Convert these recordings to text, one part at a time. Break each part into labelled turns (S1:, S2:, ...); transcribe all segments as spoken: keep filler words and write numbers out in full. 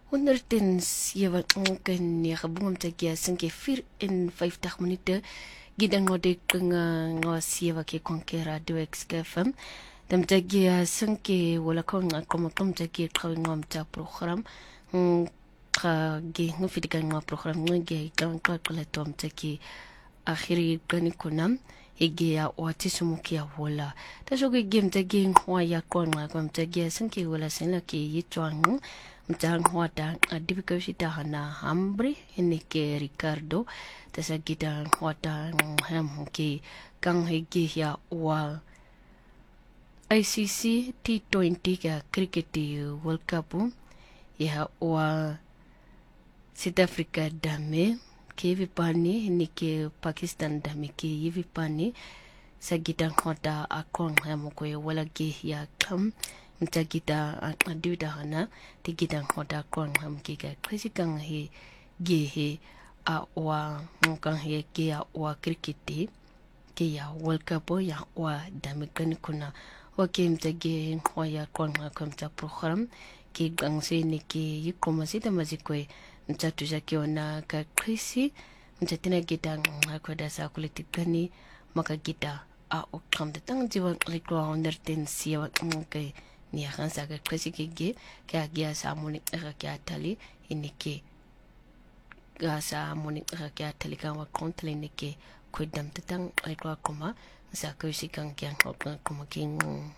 S1: honderdsewe en nege boomtekia sinke vier en vyftig minute gidang ngode kunga ngo sewe ke konkera do excafam damtekia sinke wala konga como tomtekia kawinga mta program ka ge ngufidika ngo program nge kan ka kala tomteki akhiri gani kunam igia watisumukia wala tashoge gemtegi ngwa ya konga komtekia sinke wala sena ke yitwang mtang wata adibika shita hana hambre hinike Ricardo tasa kita wata ham ke kang hege ya wa I C C T twenty ka cricket World Cup ya wa South Africa dame ke vipani hinike Pakistan dame ke vipani sa kita wata akong ham ko wala ge ya kam mtakita adibita hana tikita hoda kon hamkika krisikang he gehe a wa mukang he ke a wa cricket ke ya World Cup ya wa damikani kuna wake mtage wa ya kon kamta program ke gangse ne ke yikoma sita mazikwe mtatu jakiona ka krisi mtatina gita akwada sa kulitikani maka gita a okamta tangjiwa likwa onderten siya ke ni akan saga krisi kege kaya gia samuni rakyat tali ini ke gasa muni rakyat tali kan wa kontli ini ke kudam tetang rekwa koma sa krisi kan kian hokna koma kingu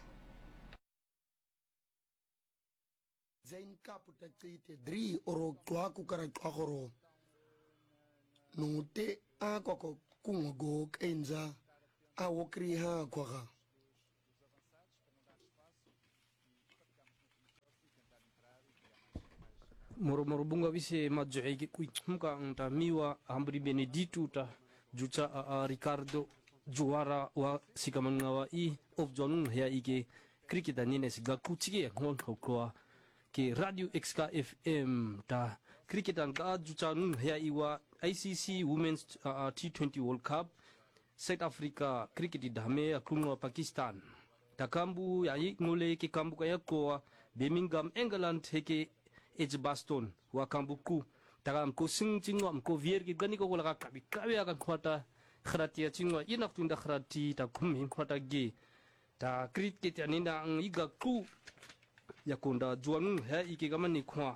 S2: zain kaputa tite dri oro kwa kukara kwa koro nungute a koko kungo kenza a wokri ha kwa
S3: moro moro bunga vise majoege kuitumka anta miwa hambri Benedito ta jucha a, a Ricardo juara wa sikamanga wa i of jonung ya ike cricket anine siga kuchige ngon kokwa ke radio X K F M ta cricket an ka jucha nung ya iwa I C C Women's uh, T twenty World Cup South Africa cricket dame akunwa Pakistan takambu ya ngole ke kambu kaya ko Birmingham England heke Edgbaston wa kambuku takam ko sing chingwa ko vier ki gani ko la ka bi ka ya ka khwata khrati ya chingwa ina tunda khrati ta kumi khwata ge ta cricket aninda ang iga ku ya konda juan ha ike gamani khwa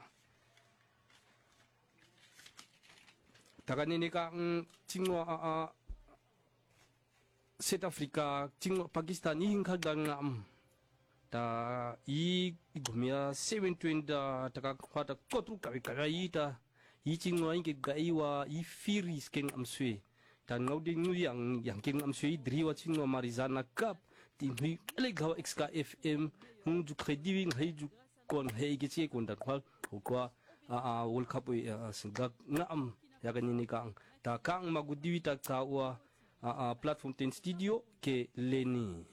S3: takane ka chingwa a South Africa chingwa Pakistan yin kha gangam ta i gumia seven twenty taka kwata kotru kawi kawi ta i chingwa inge gaiwa i firi skeng amswe ta ngaude ngu yang yang king amswe driwa chingwa Marizana Cup ti hui ele gawa X K F M hu ju kredi ngai ju kon hei ge che kon da kwa kwa a World Cup singa ngam ya ganini kang ta kang magudi ta ka wa a platform ten studio ke leni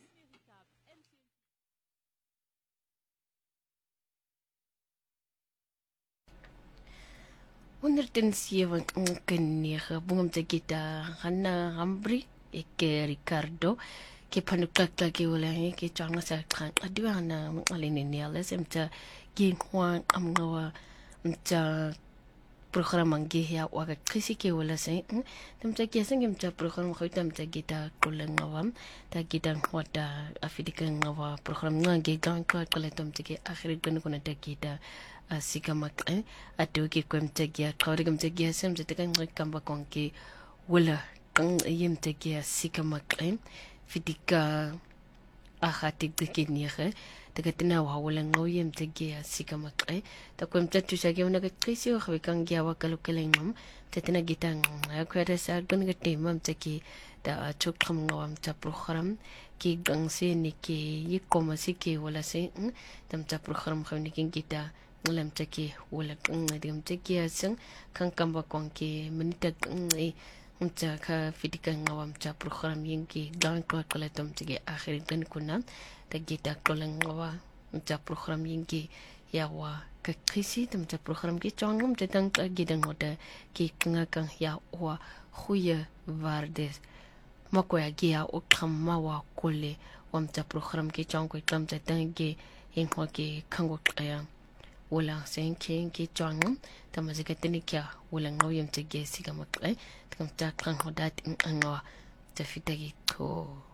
S1: honderdsewe en nege boomtekita hana hambri eke Ricardo ke panukak lagi wala ke changa sa kan adiwa na alini ni alas emta ge hwan amnawa mta program nge ya waga krisi ke wala sai temta ke sangem ta program khoita mta gita kulangawam ta gita wata afidika ngawa program nge gan ka kala temta ke akhir kan kuna ta gita asika mak atu ke kwemta ge kawri kamta ge sem ta kan kamba konke wala kan yemta ge asika mak fidika ahati dikiniere tagatina wa wala ngoyem tege asika makai ta kwemta tusage una ka krisi wa kang giawa kalukelengam tatina gitang akwara sa gun ga temam take ta chokam ngawam ta program ki gangse ni ke yikoma sike wala se tam ta program khawni kin gita ulam take wala ngam take asang kang kamba konke minita ngai unta ka fidika ngawam ta program yinki dan ko kala tom tige akhir gan kuna ta gita kolang ngawa unta program yinki yawa ka krisi tam ta program ki changum te tang ka gidang hoda ki kanga kang ya wa khuya vardes mako ya gia o kama wa kole wam ta program ki chang ko tam ta tang ge yin ko ki kango kaya wala sen ken ke chwang tamazika tenikia wala ngaw yam tege siga makle takamta kan hodat in anwa tafita ki to